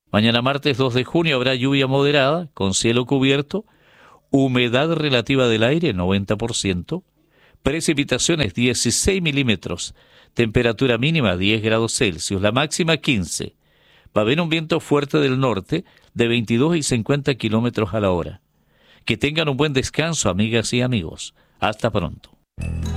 Mañana martes 2 de junio habrá lluvia moderada, con cielo cubierto, humedad relativa del aire 90%, precipitaciones 16 milímetros, temperatura mínima 10 grados Celsius, la máxima 15. Va a haber un viento fuerte del norte de 22 y 50 kilómetros a la hora. Que tengan un buen descanso, amigas y amigos. Hasta pronto.